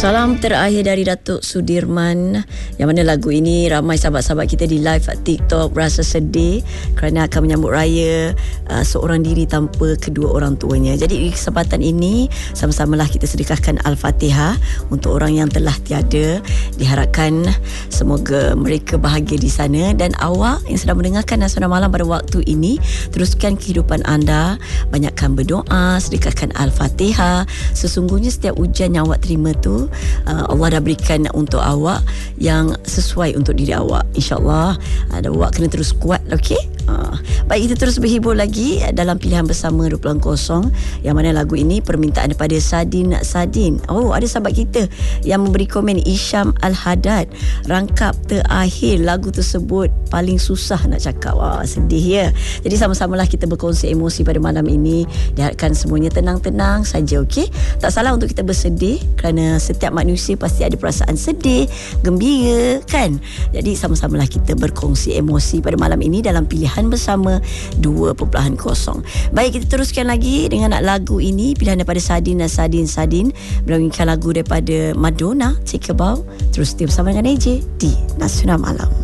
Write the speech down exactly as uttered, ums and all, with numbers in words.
Salam terakhir dari Datuk Sudirman, yang mana lagu ini ramai sahabat-sahabat kita di live kat TikTok rasa sedih kerana akan menyambut raya uh, seorang diri tanpa kedua orang tuanya. Jadi di kesempatan ini sama-samalah kita sedekahkan Al-Fatihah untuk orang yang telah tiada. Diharapkan semoga mereka bahagia di sana, dan awak yang sedang mendengarkan Nasihat Malam pada waktu ini, teruskan kehidupan anda, banyakkan berdoa, sedekahkan Al-Fatihah. Sesungguhnya setiap ujian yang awak terima tu Uh, Allah dah berikan untuk awak yang sesuai untuk diri awak. InsyaAllah uh, awak kena terus kuat, okey? Uh, baik, kita terus berhibur lagi dalam pilihan bersama dua puluh kosong, yang mana lagu ini permintaan daripada Sadin Sadin. Oh, ada sahabat kita yang memberi komen, Isham Al-Hadad, rangkap terakhir lagu tersebut paling susah nak cakap. Wah, sedih ya. Jadi sama-samalah kita berkongsi emosi pada malam ini. Diharapkan semuanya tenang-tenang saja, okey? Tak salah untuk kita bersedih, kerana setiap manusia pasti ada perasaan sedih, gembira, kan? Jadi sama-samalah kita berkongsi emosi pada malam ini dalam pilihan bersama dua puluh kosong. Baik, kita teruskan lagi dengan lagu ini, pilihan daripada Sadin dan Sadin Sadin melawingkan lagu daripada Madonna, Take a Bow. Terus setia bersama dengan A J di Nasihat Malam.